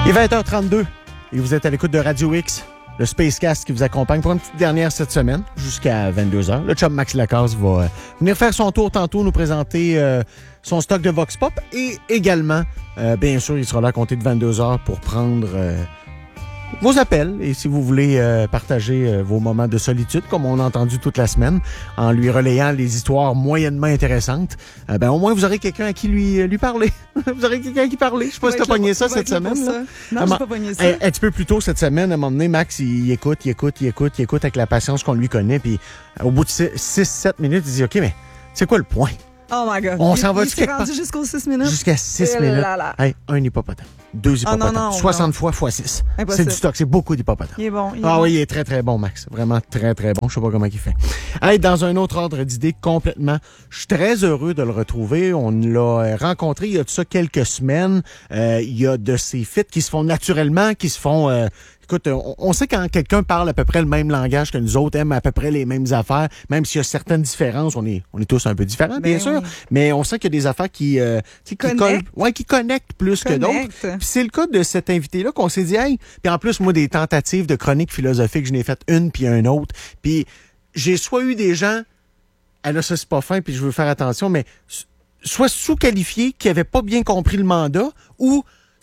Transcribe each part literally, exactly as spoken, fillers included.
Il est vingt heures trente-deux et vous êtes à l'écoute de Radio X, le Spacecast qui vous accompagne pour une petite dernière cette semaine jusqu'à vingt-deux heures. Le chum Max Lacasse va euh, venir faire son tour tantôt, nous présenter euh, son stock de Vox Pop et également, euh, bien sûr, il sera là à compter de vingt-deux heures pour prendre euh, vos appels et si vous voulez euh, partager euh, vos moments de solitude, comme on a entendu toute la semaine, en lui relayant les histoires moyennement intéressantes, euh, ben au moins vous aurez quelqu'un à qui lui, lui parler. Vous aurez quelqu'un à qui parler. Je sais pas si t'as pogné ça cette semaine. Là. Non, j'ai pas pogné ça. Un, un petit peu plus tôt cette semaine, à un moment donné, Max, il, il écoute, il écoute, il écoute, il écoute avec la patience qu'on lui connaît, puis au bout de six sept minutes, il dit « OK, mais c'est quoi le point? » Oh my God. On s'en va il, il s'est rendu jusqu'aux six minutes? Jusqu'à six Et minutes. là là. Hey, un hippopotame. Deux hippopotames. Oh non, non, soixante non. fois fois six. Impossible. C'est du stock. C'est beaucoup d'hippopotames. Il est bon. Il est ah bon. oui, il est très, très bon, Max. Vraiment très, très bon. Je sais pas comment il fait. Hey, dans un autre ordre d'idée complètement, je suis très heureux de le retrouver. On l'a rencontré il y a de ça quelques semaines. Euh, il y a de ces fits qui se font naturellement, qui se font... Euh, Écoute, on, on sait quand quelqu'un parle à peu près le même langage que nous autres, aime à peu près les mêmes affaires, même s'il y a certaines différences, on est, on est tous un peu différents, bien ben sûr, oui. mais on sent qu'il y a des affaires qui, euh, qui, qui collent, ouais, qui connectent plus Connect. que d'autres. Puis c'est le cas de cet invité-là qu'on s'est dit, hey, puis en plus, moi, des tentatives de chronique philosophique, je n'ai fait une puis une autre, puis j'ai soit eu des gens, ah là, ça c'est pas fin, puis je veux faire attention, mais soit sous-qualifiés qui avaient pas bien compris le mandat, ou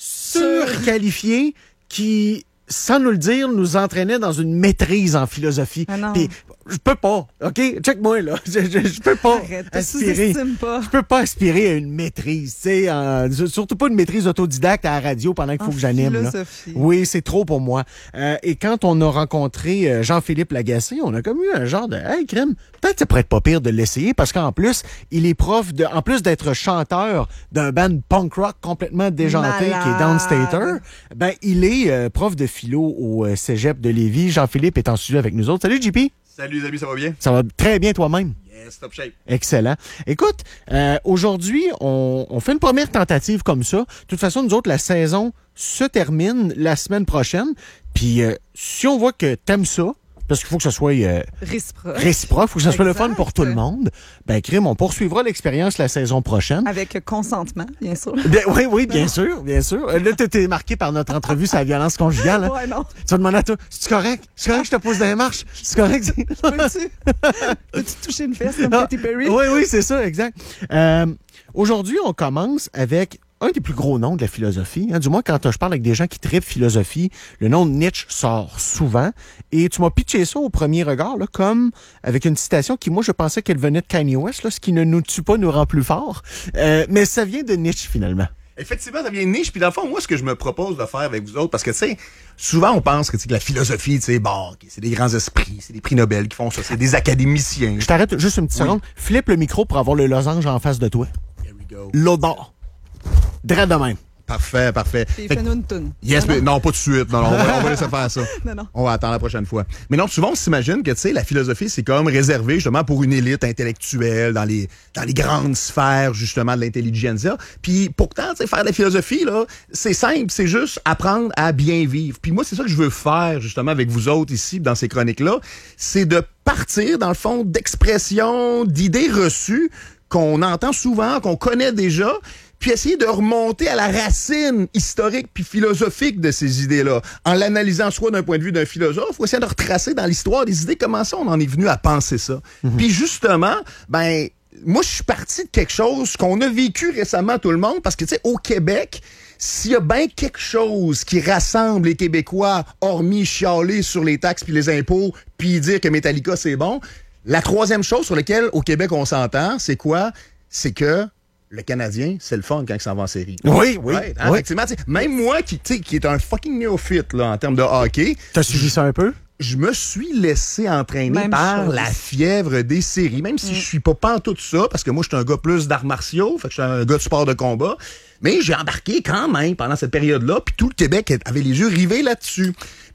surqualifiés qui... sans nous le dire, nous entraînait dans une maîtrise en philosophie. Ah non. Puis, je peux pas, OK? Check-moi, là. Je, je, je peux pas Arrête, aspirer. pas. Je peux pas aspirer à une maîtrise, tu sais. En, surtout pas une maîtrise autodidacte à la radio pendant qu'il faut En que j'anime, là. philosophie. Oui, c'est trop pour moi. Euh, et quand on a rencontré euh, Jean-Philippe Lagacé, on a comme eu un genre de, hey, crème, peut-être que ça pourrait être pas pire de l'essayer parce qu'en plus, il est prof de, en plus d'être chanteur d'un band punk rock complètement déjanté Malade. qui est Downstater, ben, il est euh, prof de philo au euh, cégep de Lévis. Jean-Philippe est en studio avec nous autres. Salut, J P. Salut les amis, ça va bien? Ça va très bien toi-même? Yes, top shape. Excellent. Écoute, euh, aujourd'hui, on, on fait une première tentative comme ça. De toute façon, nous autres, la saison se termine la semaine prochaine. Puis, euh, si on voit que t'aimes ça, parce qu'il faut que ce soit euh, réciproque, réciproque, il faut que ce soit le fun Exact. pour tout le monde, ben, crime, on poursuivra l'expérience la saison prochaine. avec consentement, bien sûr. Bien, oui, oui, bien sûr, bien sûr. Euh, Là, tu t'es marqué par notre entrevue sur la violence conjugale. Hein? Ouais, non. Tu vas demander à toi, c'est correct? C'est correct que je te pose dans les marches? C'est correct? Peux-tu peux-tu toucher une fesse comme Ah, Katy Perry? Oui, oui, c'est ça, exact. Euh, aujourd'hui, on commence avec un des plus gros noms de la philosophie. Hein. Du moins, quand je parle avec des gens qui trippent philosophie, le nom de Nietzsche sort souvent. Et tu m'as pitché ça au premier regard, là, comme avec une citation qui, moi, je pensais qu'elle venait de Kanye West, là, ce qui ne nous tue pas nous rend plus forts. Euh, mais ça vient de Nietzsche, finalement. Effectivement, ça vient de niche. Puis dans le fond, moi, ce que je me propose de faire avec vous autres, parce que, tu sais, souvent, on pense que, tu sais, que la philosophie, tu sais, bon, okay, c'est des grands esprits, c'est des prix Nobel qui font ça, c'est des académiciens. Je t'arrête juste une petite Oui. seconde. Flippe le micro pour avoir le losange en face de toi. Here we go. L'odeur. Drette de même. Parfait, parfait. Puis Fait que- fais-nous une toune. Yes, Non, mais non, pas tout de suite. Non, non, on va, on va laisser faire ça. Non, non. On va attendre la prochaine fois. Mais non, souvent, on s'imagine que, tu sais, la philosophie, c'est comme réservé, justement, pour une élite intellectuelle dans les, dans les grandes sphères, justement, de l'intelligentsia. Puis, pourtant, tu sais, faire de la philosophie, là, c'est simple, c'est juste apprendre à bien vivre. Puis moi, c'est ça que je veux faire, justement, avec vous autres ici, dans ces chroniques-là, c'est de partir, dans le fond, d'expressions, d'idées reçues qu'on entend souvent, qu'on connaît déjà, puis essayer de remonter à la racine historique puis philosophique de ces idées-là. En l'analysant soit d'un point de vue d'un philosophe, ou essayer de retracer dans l'histoire des idées comment ça on en est venu à penser ça. Mm-hmm. Puis justement, ben, moi je suis parti de quelque chose qu'on a vécu récemment tout le monde, parce que tu sais, au Québec, s'il y a bien quelque chose qui rassemble les Québécois, hormis chialer sur les taxes puis les impôts, puis dire que Metallica c'est bon, la troisième chose sur laquelle au Québec on s'entend, c'est quoi? C'est que le Canadien, c'est le fun quand il s'en va en série. Oui, oui. Right, hein? oui. Effectivement, t'sais, même moi qui, t'sais, qui est un fucking néophyte là, en termes de hockey, T'as suivi ça un peu? je me suis laissé entraîner Même par chose. la fièvre des séries, même si Mm. je suis pas pantoute ça, parce que moi, je suis un gars plus d'arts martiaux, fait que je suis un gars de sport de combat, mais j'ai embarqué quand même pendant cette période-là, puis tout le Québec avait les yeux rivés là-dessus.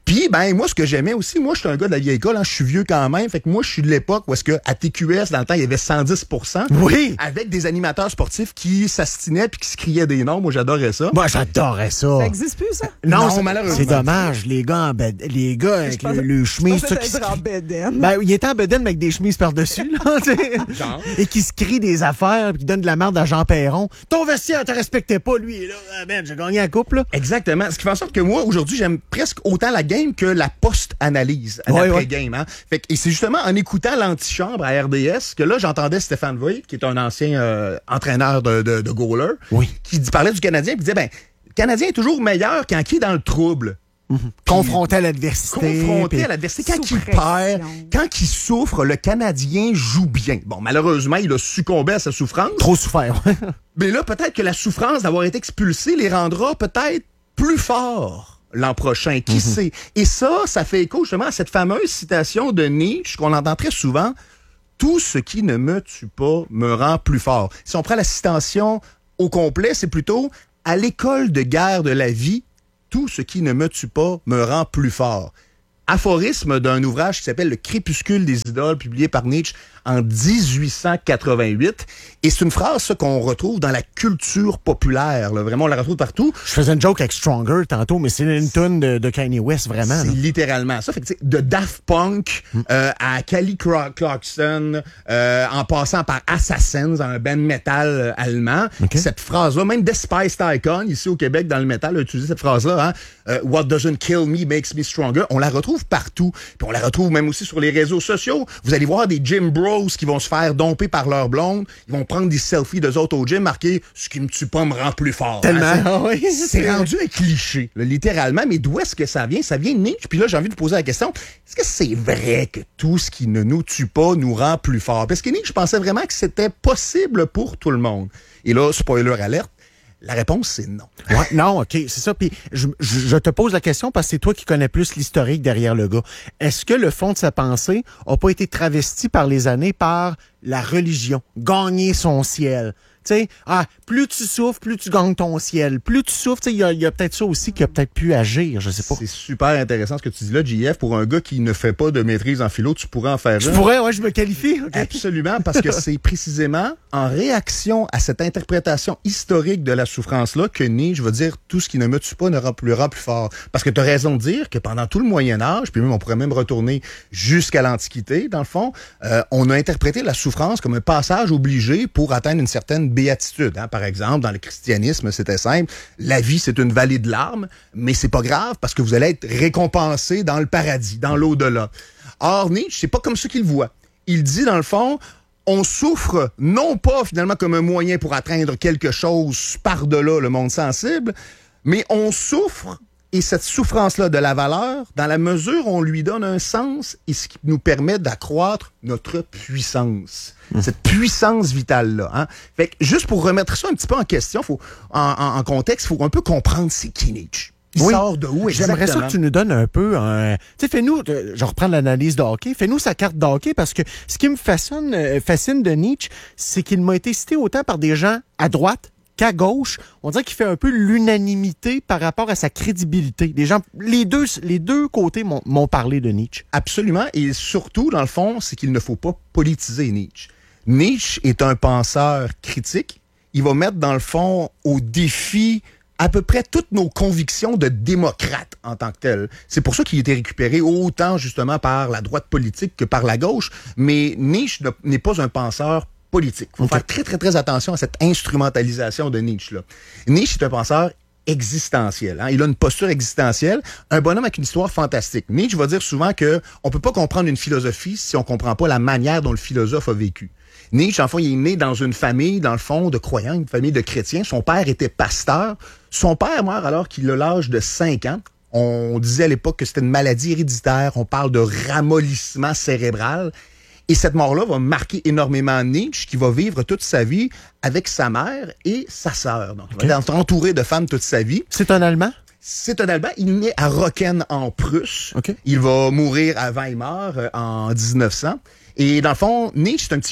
Puis, ben, moi, ce que j'aimais aussi, moi, je suis un gars de la vieille école, hein, je suis vieux quand même. Fait que moi, je suis de l'époque où est-ce que à T Q S, dans le temps, il y avait cent dix pour cent. Oui. Avec des animateurs sportifs qui s'astinaient puis qui se criaient des noms. Moi, j'adorais ça. Moi, j'adorais ça. Ça existe plus, ça? Non, Non, c'est- malheureusement. c'est dommage. Les gars, en bed- les gars avec Je pensais- le, le chemise, Je ceux pensais qui se être en crient- bedaine. Ben, il était en bedaine, mais avec des chemises par-dessus, là, tu sais. Genre. Et qui se crie des affaires, puis qui donne de la merde à Jean Perron. Ton vestiaire te respectait pas, lui, et là. Ah, man, j'ai gagné la coupe, là. Exactement. Ce qui fait en sorte que moi, aujourd'hui, j'aime presque autant la game que la post-analyse à Ouais, l'après-game. Hein? Fait que, et c'est justement en écoutant l'antichambre à R D S que là, j'entendais Stéphane Voigt, qui est un ancien euh, entraîneur de, de, de goaler, Oui. qui dit- parlait du Canadien, puis disait, ben, le Canadien est toujours meilleur quand il est dans le trouble. Confronté à l'adversité. Confronté puis- à l'adversité. Quand Sous il perd, pression. quand il souffre, le Canadien joue bien. Bon, malheureusement, il a succombé à sa souffrance. Trop souffert, ouais. Mais là, peut-être que la souffrance d'avoir été expulsé les rendra peut-être plus forts l'an prochain. Qui sait? Et ça, ça fait écho justement à cette fameuse citation de Nietzsche qu'on entend très souvent. Tout ce qui ne me tue pas me rend plus fort. Si on prend la citation au complet, c'est plutôt à l'école de guerre de la vie, tout ce qui ne me tue pas me rend plus fort. Aphorisme d'un ouvrage qui s'appelle Le Crépuscule des idoles, publié par Nietzsche en dix-huit cent quatre-vingt-huit. Et c'est une phrase ça, qu'on retrouve dans la culture populaire. Là. Vraiment, on la retrouve partout. Je faisais une joke avec Stronger tantôt, mais c'est une tune de, de Kanye West, vraiment. C'est là. littéralement ça. Fait que, tu sais, de Daft Punk euh, à Kelly Cro- Clarkson, euh, en passant par Assassins, un band metal euh, allemand. Ok. Cette phrase-là, même Despised Icon, ici au Québec, dans le métal, a utilisé cette phrase-là. Hein, euh, What doesn't kill me makes me stronger. On la retrouve partout. Puis on la retrouve même aussi sur les réseaux sociaux. Vous allez voir des gym bros qui vont se faire domper par leur blonde. Ils vont prendre des selfies d'eux autres au gym, marqué « Ce qui me tue pas me rend plus fort. » Tellement. Hein, Ah oui, c'est- c'est rendu un cliché, là, littéralement. Mais d'où est-ce que ça vient? Ça vient de Nietzsche. Puis là, j'ai envie de poser la question, est-ce que c'est vrai que tout ce qui ne nous tue pas nous rend plus fort? Parce que Nietzsche pensait vraiment que c'était possible pour tout le monde. Et là, spoiler alerte, la réponse, c'est non. Ouais, non, OK, c'est ça. Puis je, je, je te pose la question parce que c'est toi qui connais plus l'historique derrière le gars. Est-ce que le fond de sa pensée n'a pas été travesti par les années par la religion? Gagner son ciel. Tu sais, ah, plus tu souffres, plus tu gagnes ton ciel. Plus tu souffres, tu sais, il y a, il y a peut-être ça aussi qui a peut-être pu agir, je sais pas. C'est super intéressant ce que tu dis là, J F. Pour un gars qui ne fait pas de maîtrise en philo, tu pourrais en faire Je un. pourrais, ouais, je me qualifie. OK. Absolument, parce que c'est précisément en réaction à cette interprétation historique de la souffrance-là que Nietzsche va dire tout ce qui ne me tue pas ne rend plus, rend plus fort. Parce que tu as raison de dire que pendant tout le Moyen-Âge, puis même on pourrait même retourner jusqu'à l'Antiquité, dans le fond, euh, on a interprété la souffrance comme un passage obligé pour atteindre une certaine béatitude. Hein. Par exemple, dans le christianisme, c'était simple. La vie, c'est une vallée de larmes, mais c'est pas grave parce que vous allez être récompensé dans le paradis, dans l'au-delà. Or, Nietzsche, c'est pas comme ça qu'il le voit. Il dit, dans le fond, on souffre non pas finalement comme un moyen pour atteindre quelque chose par-delà le monde sensible, mais on souffre, et cette souffrance-là de la valeur, dans la mesure où on lui donne un sens et ce qui nous permet d'accroître notre puissance. Cette puissance vitale-là. Hein? Fait que juste pour remettre ça un petit peu en question, faut, en, en, en contexte, il faut un peu comprendre c'est qui Nietzsche. Il Oui. sort de où exactement? J'aimerais ça que tu nous donnes un peu un... Tu sais, fais-nous... euh, Je reprends l'analyse de hockey. Fais-nous sa carte de hockey parce que ce qui me fascine, euh, fascine de Nietzsche, c'est qu'il m'a été cité autant par des gens à droite qu'à gauche. On dirait qu'il fait un peu l'unanimité par rapport à sa crédibilité. Les gens, les deux, les deux côtés m'ont, m'ont parlé de Nietzsche. Absolument. Et surtout, dans le fond, c'est qu'il ne faut pas politiser Nietzsche. Nietzsche est un penseur critique. Il va mettre, dans le fond, au défi à peu près toutes nos convictions de démocrate en tant que tel. C'est pour ça qu'il a été récupéré autant justement par la droite politique que par la gauche. Mais Nietzsche n'est pas un penseur politique. Il faut Okay. faire très, très, très attention à cette instrumentalisation de Nietzsche-là. Nietzsche est un penseur existentiel. Hein? Il a une posture existentielle, un bonhomme avec une histoire fantastique. Nietzsche va dire souvent que on peut pas comprendre une philosophie si on comprend pas la manière dont le philosophe a vécu. Nietzsche, en fond, il est né dans une famille, dans le fond, de croyants, une famille de chrétiens. Son père était pasteur. Son père meurt alors qu'il a l'âge de cinq ans. On disait à l'époque que c'était une maladie héréditaire. On parle de ramollissement cérébral. Et cette mort-là va marquer énormément Nietzsche, qui va vivre toute sa vie avec sa mère et sa sœur. Donc, il va être entouré de femmes toute sa vie. C'est un Allemand? C'est un Allemand. Il est né à Rocken, en Prusse. Okay. Il va mourir à Weimar euh, en dix-neuf cents. Et dans le fond, Nietzsche, c'est un petit génie.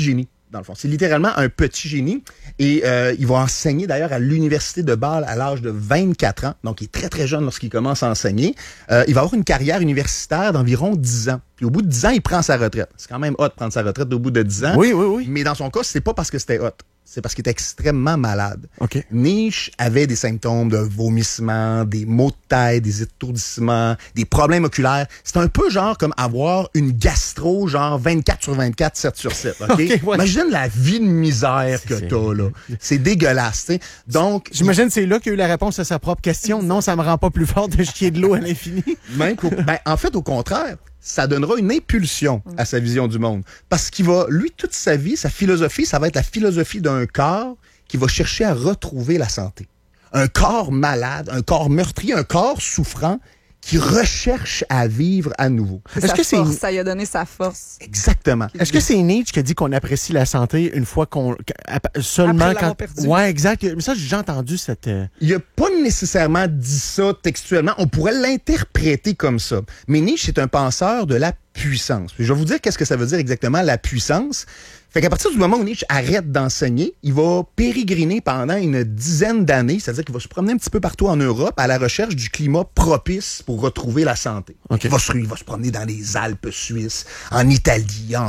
dans le fond. C'est littéralement un petit génie. Et euh, il va enseigner d'ailleurs à l'Université de Bâle à l'âge de vingt-quatre ans. Donc, il est très, très jeune lorsqu'il commence à enseigner. Euh, il va avoir une carrière universitaire d'environ dix ans. Puis au bout de dix ans, il prend sa retraite. C'est quand même hot de prendre sa retraite au bout de dix ans. Oui, oui, oui. Mais dans son cas, c'est pas parce que c'était hot. C'est parce qu'il était extrêmement malade. OK. Nietzsche avait des symptômes de vomissement, des maux de tête, des étourdissements, des problèmes oculaires. C'est un peu genre comme avoir une gastro, genre vingt-quatre sur vingt-quatre, sept sur sept. OK? Okay, ouais. Imagine la vie de misère que C'est- t'as, là. C'est dégueulasse, tu sais. Donc, J'imagine que c'est là qu'il y a eu la réponse à sa propre question. Non, ça me rend pas plus fort de chier de l'eau à l'infini. même qu'au- ben, en fait, au contraire, ça donnera une impulsion à sa vision du monde. Parce qu'il va, lui, toute sa vie, sa philosophie, ça va être la philosophie d'un corps qui va chercher à retrouver la santé. Un corps malade, un corps meurtri, un corps souffrant qui recherche à vivre à nouveau. C'est Est-ce sa que c'est force, une- ça lui a donné sa force. Exactement. Est-ce que c'est Nietzsche qui a dit qu'on apprécie la santé une fois qu'on qu'à- seulement Après quand l'avoir perdu. Ouais, exact. Mais ça j'ai déjà entendu cette euh, Il n'a pas nécessairement dit ça textuellement. On pourrait l'interpréter comme ça. Mais Nietzsche est un penseur de la puissance. Puis je vais vous dire qu'est-ce que ça veut dire exactement, la puissance. Fait qu'à partir du moment où Nietzsche arrête d'enseigner, il va pérégriner pendant une dizaine d'années, c'est-à-dire qu'il va se promener un petit peu partout en Europe à la recherche du climat propice pour retrouver la santé. OK. Il va se, il va se promener dans les Alpes suisses, en Italie, en